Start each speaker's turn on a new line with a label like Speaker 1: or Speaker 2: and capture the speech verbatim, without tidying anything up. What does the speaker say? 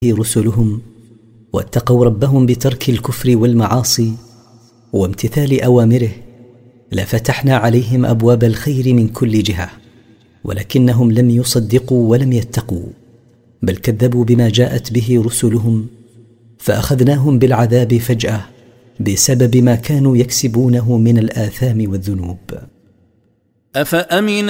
Speaker 1: رسلهم واتقوا ربهم بترك الكفر والمعاصي وامتثال أوامره لفتحنا عليهم أبواب الخير من كل جهة، ولكنهم لم يصدقوا ولم يتقوا، بل كذبوا بما جاءت به رسلهم، فأخذناهم بالعذاب فجأة بسبب ما كانوا يكسبونه من الآثام والذنوب.
Speaker 2: أفأمن